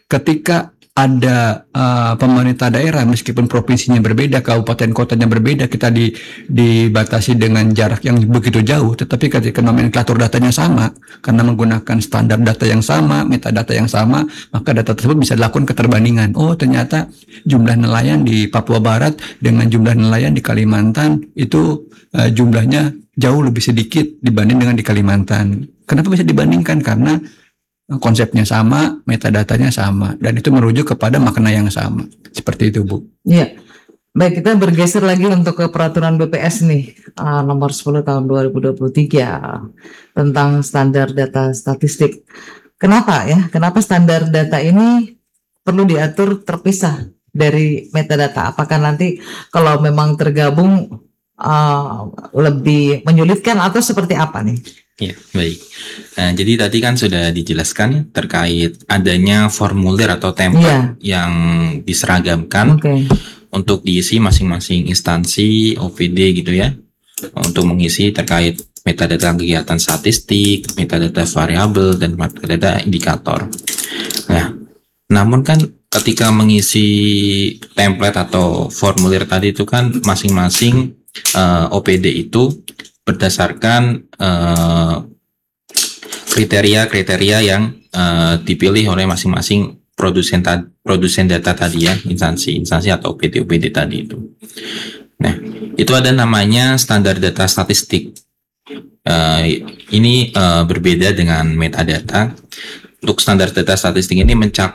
ketika ada pemerintah daerah, meskipun provinsinya berbeda, kabupaten kotanya berbeda, kita dibatasi dengan jarak yang begitu jauh, tetapi ketika nomenklatur datanya sama, karena menggunakan standar data yang sama, metadata yang sama, maka data tersebut bisa dilakukan keterbandingan. Oh, ternyata jumlah nelayan di Papua Barat dengan jumlah nelayan di Kalimantan itu jumlahnya jauh lebih sedikit dibanding dengan di Kalimantan. Kenapa bisa dibandingkan? Karena konsepnya sama, metadatanya sama, dan itu merujuk kepada makna yang sama. Seperti itu, Bu. Iya. Baik, kita bergeser lagi untuk ke peraturan BPS nih, nomor 10 tahun 2023 tentang standar data statistik. Kenapa ya? Kenapa standar data ini perlu diatur terpisah dari metadata? Apakah nanti kalau memang tergabung lebih menyulitkan atau seperti apa nih? Ya, baik. Nah, jadi tadi kan sudah dijelaskan terkait adanya formulir atau template yang diseragamkan untuk diisi masing-masing instansi OPD gitu ya, untuk mengisi terkait metadata kegiatan statistik, metadata variabel, dan metadata indikator. Nah, namun kan ketika mengisi template atau formulir tadi itu kan masing-masing OPD itu berdasarkan kriteria-kriteria yang dipilih oleh masing-masing produsen data tadi ya, instansi atau OPD tadi itu. Nah, itu ada namanya standar data statistik. Ini berbeda dengan metadata. Untuk standar data statistik ini